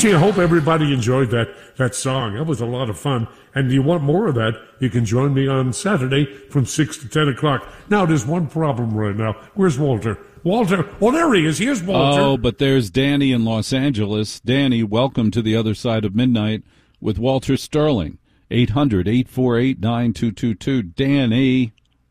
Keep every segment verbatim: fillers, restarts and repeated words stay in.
Gee, I hope everybody enjoyed that, that song. That was a lot of fun. And if you want more of that, you can join me on Saturday from six to ten o'clock. Now, there's one problem right now. Where's Walter? Walter, oh, there he is. Here's Walter. Oh, but there's Danny in Los Angeles. Danny, welcome to the other side of midnight with Walter Sterling. eight hundred, eight four eight, nine two two two. Danny.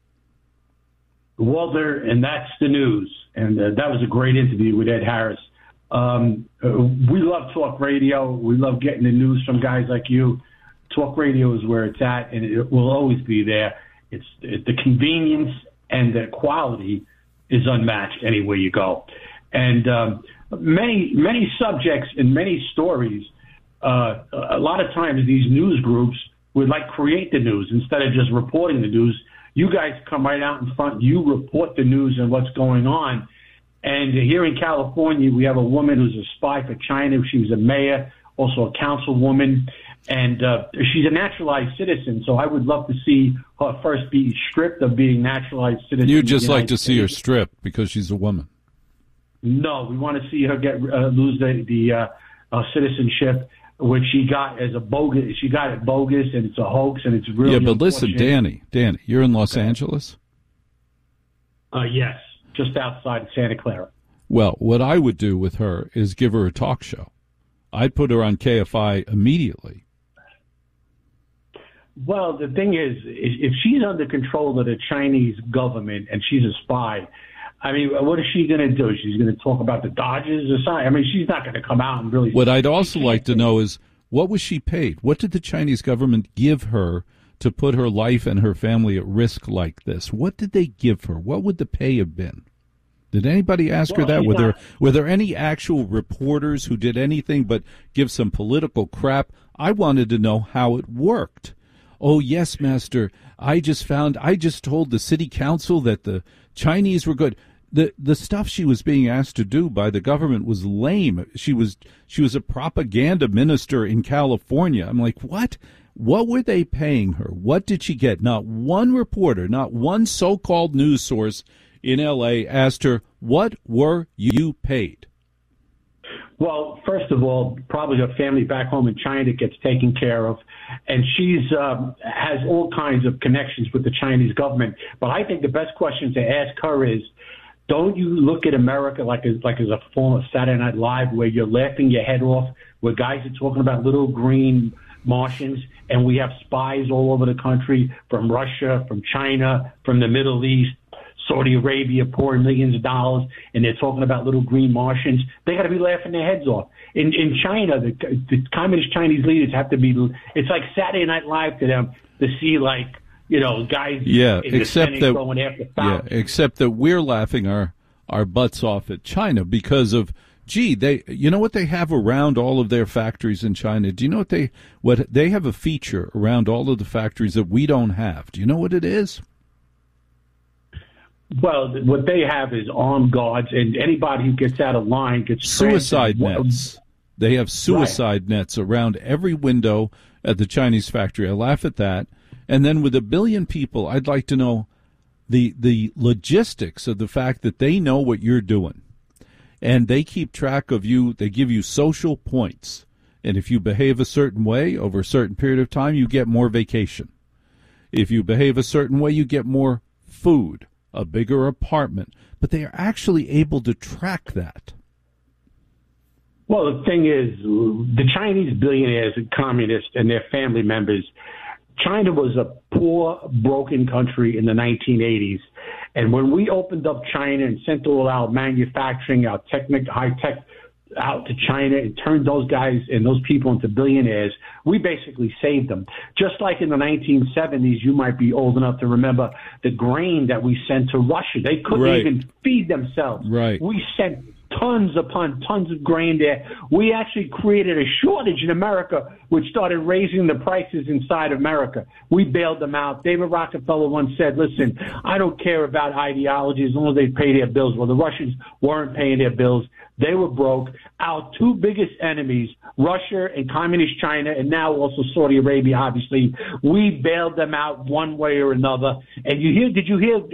Walter, and that's the news. And uh, that was a great interview with Ed Harris. Um, uh, we love talk radio. We love getting the news from guys like you. Talk radio is where it's at, and it will always be there. It's it, the convenience and the quality is unmatched anywhere you go. And um, many, many subjects and many stories, uh, a lot of times these news groups would like create the news instead of just reporting the news. You guys come right out in front. You report the news and what's going on. And here in California, we have a woman who's a spy for China. She was a mayor, also a councilwoman, and uh, she's a naturalized citizen. So I would love to see her first be stripped of being naturalized citizen. You'd just like to see her stripped because she's a woman. No, we want to see her get uh, lose the, the uh, uh, citizenship, which she got as a bogus. She got it bogus, and it's a hoax, and it's really. Yeah, but listen, Danny, Danny, you're in Los okay. Angeles. Uh, yes. Just outside of Santa Clara. Well, what I would do with her is give her a talk show. I'd put her on K F I immediately. Well, the thing is, if she's under control of the Chinese government and she's a spy, I mean, what is she going to do? She's going to talk about the Dodgers or something? I mean, she's not going to come out and really... What I'd also like to know is, what was she paid? What did the Chinese government give her to put her life and her family at risk like this? What did they give her? What would the pay have been? Did anybody ask well, her that? Were there, were there any actual reporters who did anything but give some political crap? I wanted to know how it worked. Oh, yes, Master, I just found, I just told the city council that the Chinese were good. The the stuff she was being asked to do by the government was lame. She was she was a propaganda minister in California. I'm like, what? What were they paying her? What did she get? Not one reporter, not one so-called news source in L A asked her, what were you paid? Well, first of all, probably her family back home in China gets taken care of, and she's um, has all kinds of connections with the Chinese government. But I think the best question to ask her is, don't you look at America like as, like as a form of Saturday Night Live where you're laughing your head off, where guys are talking about little green Martians, and we have spies all over the country from Russia, from China, from the Middle East, Saudi Arabia pouring millions of dollars, and they're talking about little green Martians. They got to be laughing their heads off. In in China, the, the communist Chinese leaders have to be. It's like Saturday Night Live to them to see like you know guys. Yeah, in except the that going after yeah, except that we're laughing our our butts off at China because of. Gee, they you know what they have around all of their factories in China? Do you know what they what they have a feature around all of the factories that we don't have? Do you know what it is? Well, what they have is armed guards, and anybody who gets out of line gets suicide transferred. nets. They have suicide right. nets around every window at the Chinese factory. I laugh at that. And then with a billion people, I'd like to know the the logistics of the fact that they know what you're doing. And they keep track of you. They give you social points. And if you behave a certain way over a certain period of time, you get more vacation. If you behave a certain way, you get more food, a bigger apartment. But they are actually able to track that. Well, the thing is, the Chinese billionaires and communists and their family members, China was a poor, broken country in the nineteen eighties. And when we opened up China and sent all our manufacturing, our technic, high tech out to China and turned those guys and those people into billionaires, we basically saved them. Just like in the nineteen seventies, you might be old enough to remember the grain that we sent to Russia. They couldn't right. even feed themselves. Right. We sent tons upon tons of grain there. We actually created a shortage in America, which started raising the prices inside America. We bailed them out. David Rockefeller once said, listen, I don't care about ideology as long as they pay their bills. Well, the Russians weren't paying their bills. They were broke. Our two biggest enemies, Russia and Communist China, and now also Saudi Arabia, obviously, we bailed them out one way or another. And you hear? Did you hear uh,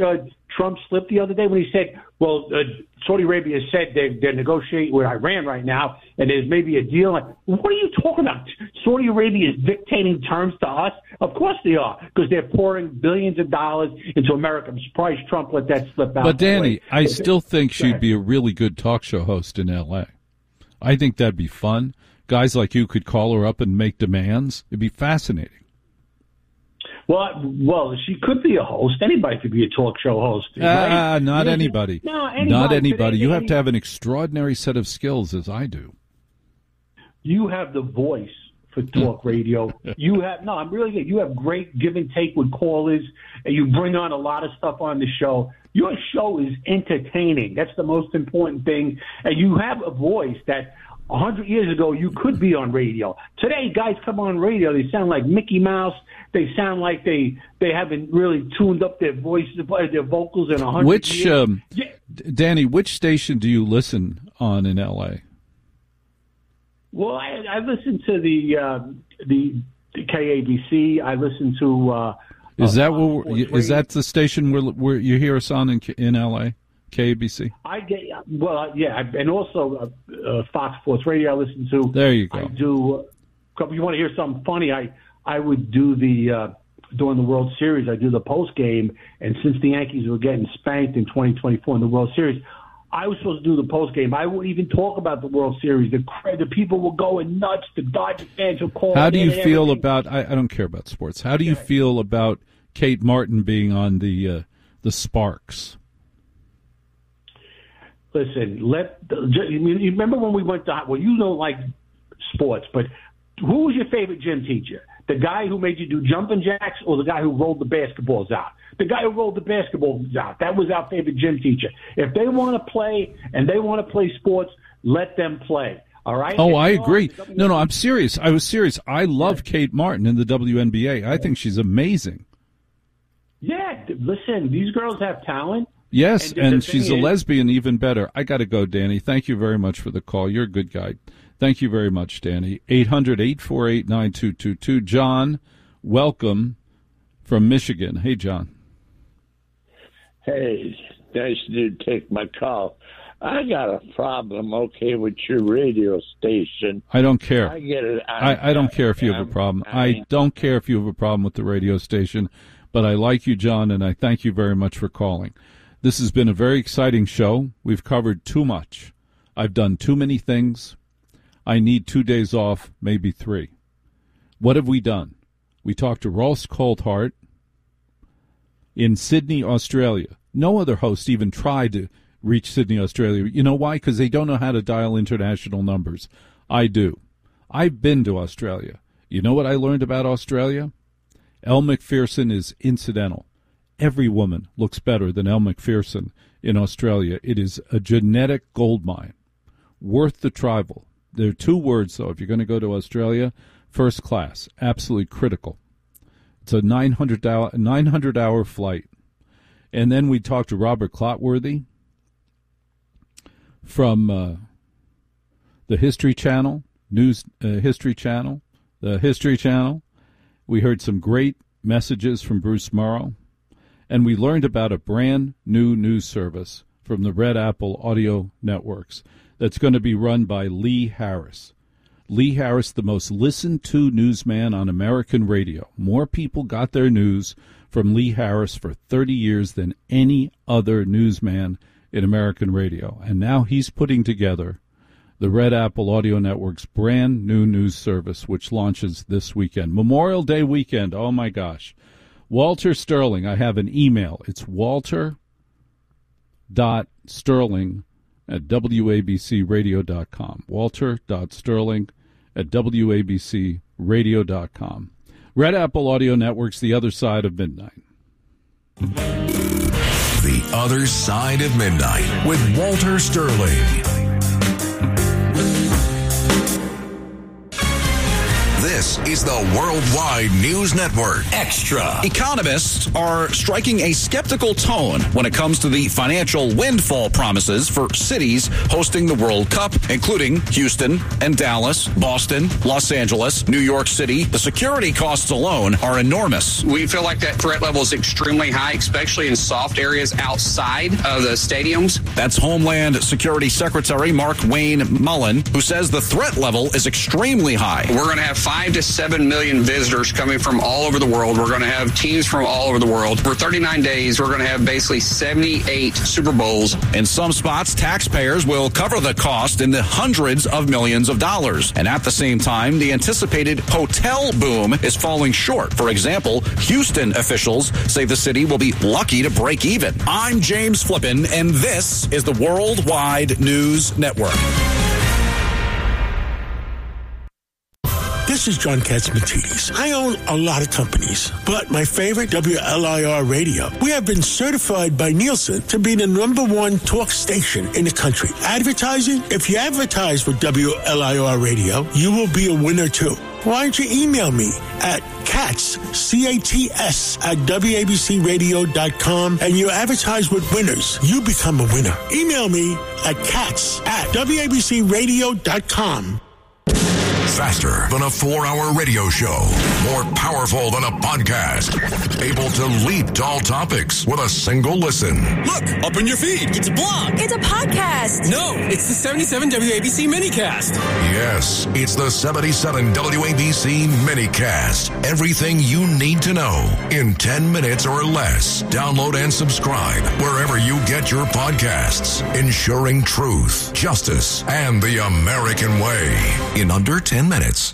Trump slip the other day when he said, well, uh, Saudi Arabia said they're, they're negotiating with Iran right now, and there's maybe a deal. Like, what are you talking about? Saudi Arabia is dictating terms to us? Of course they are, because they're pouring billions of dollars into America. I'm surprised Trump let that slip out. But, Danny, I still think she'd be a really good talk show host in L A. I think that'd be fun. Guys like you could call her up and make demands. It'd be fascinating. Well, well, she could be a host. Anybody could be a talk show host. Ah, right? not yeah, anybody. No, anybody. Not anybody. Today, you have to have an extraordinary set of skills, as I do. You have the voice for talk radio. You have no. I'm really good. You have great give and take with callers, and you bring on a lot of stuff on the show. Your show is entertaining. That's the most important thing. And you have a voice that a hundred years ago you could be on radio. Today, guys come on radio. They sound like Mickey Mouse. They sound like they, they haven't really tuned up their voices, their vocals in a hundred Which, years. um, Yeah. Danny, which station do you listen on in L A? Well, I, I listen to the uh, the, the K A B C. I listen to. Uh, Is uh, that what? Sports Is that Radio. the station where where you hear us on in in L A? K A B C. I get well, yeah, and also uh, uh, Fox Sports Radio. I listen to. There you go. I do. If you want to hear something funny, I I would do the uh, during the World Series. I do the post game, and since the Yankees were getting spanked in twenty twenty-four in the World Series, I was supposed to do the post game. I wouldn't even talk about the World Series. The the people were going nuts. The Dodgers fans were calling. How do you in and feel everything. about? I, I don't care about sports. How do you feel about Kate Martin being on the uh, the Sparks? Listen, let the, you remember when we went to, well, you don't like sports, but who was your favorite gym teacher? The guy who made you do jumping jacks or the guy who rolled the basketballs out? The guy who rolled the basketballs out. That was our favorite gym teacher. If they want to play and they want to play sports, let them play. All right? Oh, If I not, agree. the No, no, I'm serious. I was serious. I love Kate Martin in the W N B A. I think she's amazing. Yeah, listen, these girls have talent. Yes, And the- and the she's a thing is- lesbian, even better. I got to go, Danny. Thank you very much for the call. You're a good guy. Thank you very much, Danny. eight hundred, eight four eight, nine two two two. John, welcome from Michigan. Hey, John. Hey, nice to take my call. I got a problem, okay, with your radio station. I don't care. I get it. I, I don't care if you have a problem. I don't care if you have a problem with the radio station, but I like you, John, and I thank you very much for calling. This has been a very exciting show. We've covered too much. I've done too many things. I need two days off, maybe three. What have we done? We talked to Ross Coulthart in Sydney, Australia. No other host even tried to reach Sydney, Australia. You know why? Because they don't know how to dial international numbers. I do. I've been to Australia. You know what I learned about Australia? Elle Macpherson is incidental. Every woman looks better than Elle Macpherson in Australia. It is a genetic gold mine, worth the travel. There are two words, though, if you're going to go to Australia: first class, absolutely critical. It's a nine hundred hour flight. And then we talked to Robert Clotworthy from uh, the History Channel, News uh, History Channel, the History Channel. We heard some great messages from Bruce Morrow. And we learned about a brand new news service from the Red Apple Audio Networks that's going to be run by Lee Harris. Lee Harris, the most listened to newsman on American radio. More people got their news from Lee Harris for thirty years than any other newsman in American radio. And now he's putting together the Red Apple Audio Network's brand new news service, which launches this weekend. Memorial Day weekend, oh my gosh. Walter Sterling, I have an email. It's walter dot sterling at w a b c radio dot com. walter dot sterling at w a b c radio dot com. Red Apple Audio Network's The Other Side of Midnight. The Other Side of Midnight with Walter Sterling. This This is the Worldwide News Network Extra. Economists are striking a skeptical tone when it comes to the financial windfall promises for cities hosting the World Cup, including Houston and Dallas, Boston, Los Angeles, New York City. The security costs alone are enormous. We feel like that threat level is extremely high, especially in soft areas outside of the stadiums. That's Homeland Security Secretary Mark Wayne Mullen, who says the threat level is extremely high. We're going to have five to seven million visitors coming from all over the world. We're going to have teams from all over the world. For thirty-nine days, we're going to have basically seventy-eight Super Bowls. In some spots, taxpayers will cover the cost in the hundreds of millions of dollars. And at the same time, the anticipated hotel boom is falling short. For example, Houston officials say the city will be lucky to break even. I'm James Flippin, and this is the Worldwide News Network. This is John Catsimatidis. I own a lot of companies, but my favorite, W L I R Radio. We have been certified by Nielsen to be the number one talk station in the country. Advertising? If you advertise with W L I R Radio, you will be a winner too. Why don't you email me at cats, C A T S, at W A B C radio dot com and you advertise with winners. You become a winner. Email me at cats at W A B C radio dot com. Faster than a four-hour radio show. More powerful than a podcast. Able to leap tall topics with a single listen. Look, up in your feed. It's a blog. It's a podcast. No, it's the seventy-seven W A B C Minicast. Yes, it's the seventy-seven W A B C Minicast. Everything you need to know in ten minutes or less. Download and subscribe wherever you get your podcasts. Ensuring truth, justice, and the American way in under ten minutes.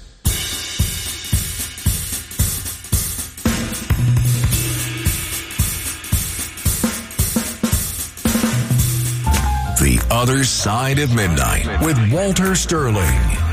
The Other Side of Midnight with Walter Sterling.